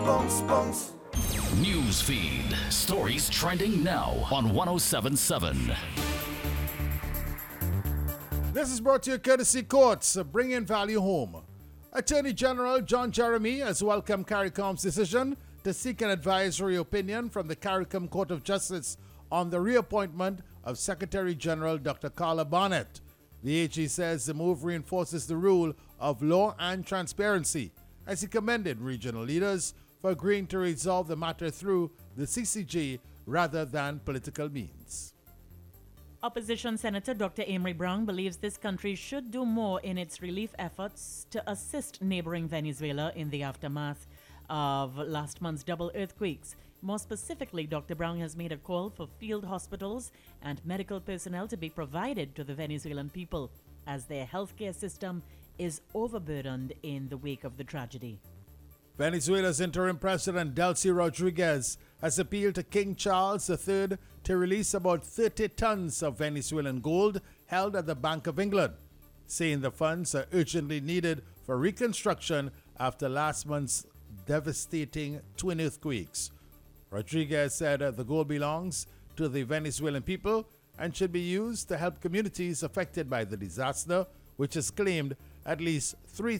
News feed. Stories trending now on 1077. This is brought to you courtesy Courts, bringing value home. Attorney General John Jeremy has welcomed CARICOM's decision to seek an advisory opinion from the CARICOM Court of Justice on the reappointment of Secretary General Dr. Carla Barnett. The AG says the move reinforces the rule of law and transparency, as he commended regional leaders for agreeing to resolve the matter through the CCJ rather than political means. Opposition Senator Dr. Amory Brown believes this country should do more in its relief efforts to assist neighboring Venezuela in the aftermath of last month's double earthquakes. More specifically, Dr. Brown has made a call for field hospitals and medical personnel to be provided to the Venezuelan people, as their healthcare system is overburdened in the wake of the tragedy. Venezuela's interim president Delcy Rodriguez has appealed to King Charles III to release about 30 tons of Venezuelan gold held at the Bank of England, saying the funds are urgently needed for reconstruction after last month's devastating twin earthquakes. Rodriguez said the gold belongs to the Venezuelan people and should be used to help communities affected by the disaster, which has claimed at least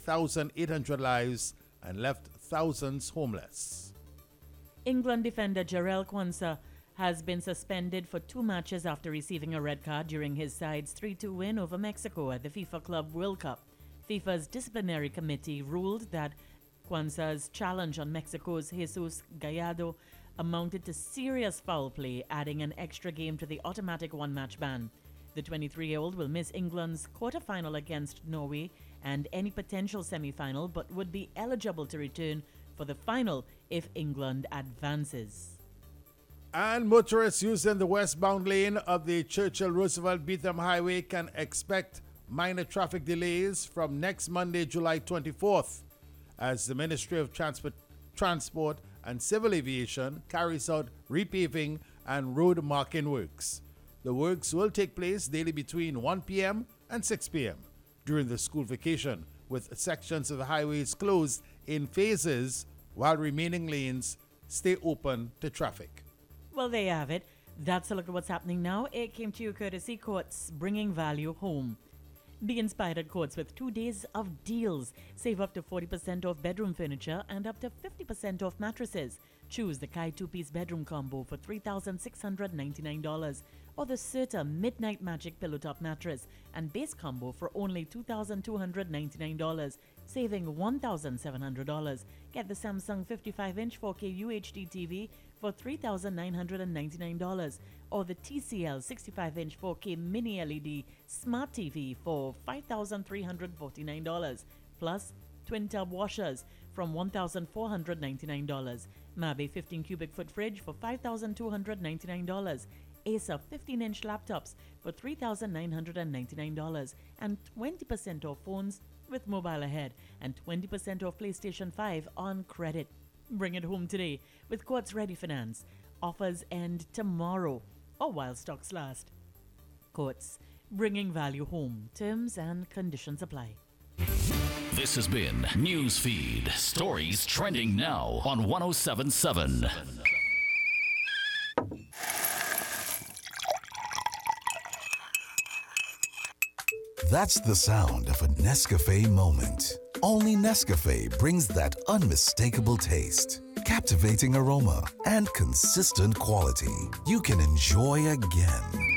3,800 lives and left thousands homeless. England defender Jarell Quansah has been suspended for 2 matches after receiving a red card during his side's 3-2 win over Mexico at the FIFA Club World Cup. FIFA's disciplinary committee ruled that Quansah's challenge on Mexico's Jesus Gallardo amounted to serious foul play, adding an extra game to the automatic one-match ban. The 23-year-old will miss England's quarter-final against Norway and any potential semi-final, but would be eligible to return for the final if England advances. And motorists using the westbound lane of the Churchill-Roosevelt-Beetham Highway can expect minor traffic delays from next Monday, July 24th, as the Ministry of Transport and Civil Aviation carries out repaving and road marking works. The works will take place daily between 1 p.m. and 6 p.m. during the school vacation, with sections of the highways closed in phases while remaining lanes stay open to traffic. Well, there you have it. That's a look at what's happening now. It came to you courtesy Courts, bringing value home. Be inspired at Courts with 2 days of deals. Save up to 40% off bedroom furniture and up to 50% off mattresses. Choose the Kai 2-piece bedroom combo for $3,699 or the Serta Midnight Magic Pillow Top mattress and base combo for only $2,299, saving $1,700. Get the Samsung 55-inch 4K UHD TV for $3,999 or the TCL 65-inch 4K Mini LED Smart TV for $5,349, plus twin tub washers from $1,499, Mabe 15 cubic foot fridge for $5,299, Acer 15-inch laptops for $3,999, and 20% off phones with Mobile Ahead and 20% off PlayStation 5 on credit. Bring it home today with Courts Ready Finance. Offers end tomorrow or while stocks last. Courts, bringing value home. Terms and conditions apply. This has been Newsfeed. Stories trending now on 1077. That's the sound of a Nescafe moment. Only Nescafe brings that unmistakable taste, captivating aroma, and consistent quality you can enjoy again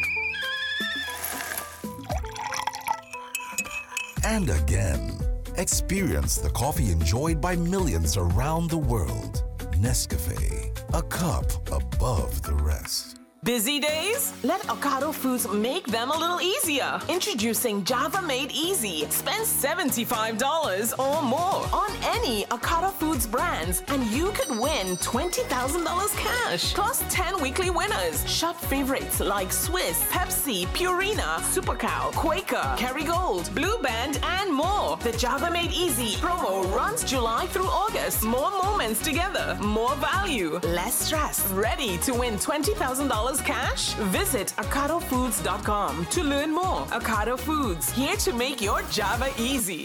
and again. Experience the coffee enjoyed by millions around the world. Nescafe, a cup above the rest. Busy days? Let Ocado Foods make them a little easier. Introducing Java Made Easy. Spend $75 or more on any Ocado Foods brands and you could win $20,000 cash. Plus 10 weekly winners. Shop favorites like Swiss, Pepsi, Purina, Super Cow, Quaker, Kerrygold, Blue Band, and more. The Java Made Easy promo runs July through August. More moments together. More value. Less stress. Ready to win $20,000 cash? Visit OcadoFoods.com to learn more. Ocado Foods, here to make your Java easy.